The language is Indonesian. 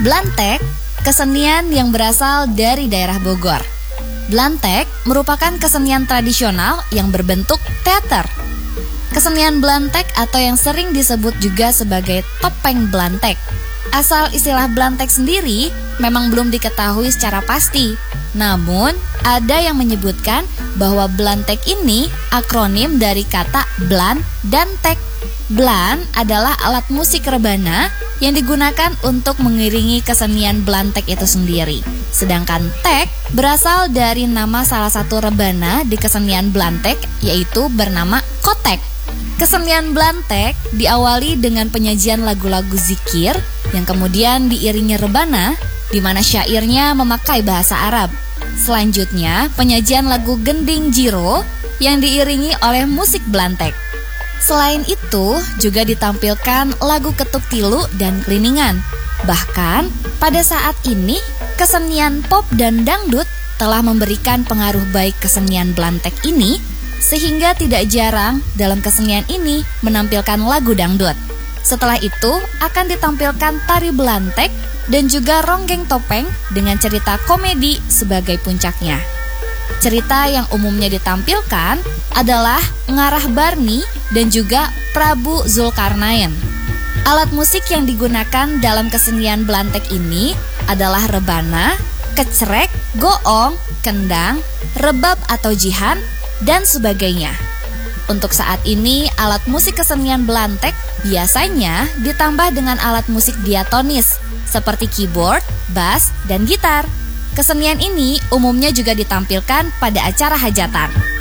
Blantek, kesenian yang berasal dari daerah Bogor. Blantek merupakan kesenian tradisional yang berbentuk teater. Kesenian Blantek atau yang sering disebut juga sebagai topeng Blantek. Asal istilah Blantek sendiri memang belum diketahui secara pasti. Namun, ada yang menyebutkan bahwa Blantek ini akronim dari kata blan dan tek. Blan adalah alat musik rebana yang digunakan untuk mengiringi kesenian Blantek itu sendiri. Sedangkan tek berasal dari nama salah satu rebana di kesenian Blantek, yaitu bernama kotek. Kesenian Blantek diawali dengan penyajian lagu-lagu zikir yang kemudian diiringi rebana, di mana syairnya memakai bahasa Arab. Selanjutnya, penyajian lagu gending jiro yang diiringi oleh musik Blantek. Selain itu, juga ditampilkan lagu ketuk tilu dan kliningan. Bahkan, pada saat ini, kesenian pop dan dangdut telah memberikan pengaruh baik kesenian Blantek ini, sehingga tidak jarang dalam kesenian ini menampilkan lagu dangdut. Setelah itu, akan ditampilkan tari Blantek dan juga ronggeng topeng dengan cerita komedi sebagai puncaknya. Cerita yang umumnya ditampilkan adalah Ngarah Barni dan juga Prabu Zulkarnain. Alat musik yang digunakan dalam kesenian Blantek ini adalah rebana, kecrek, goong, kendang, rebab atau jihan, dan sebagainya. Untuk saat ini, alat musik kesenian Blantek biasanya ditambah dengan alat musik diatonis seperti keyboard, bass, dan gitar. Kesenian ini umumnya juga ditampilkan pada acara hajatan.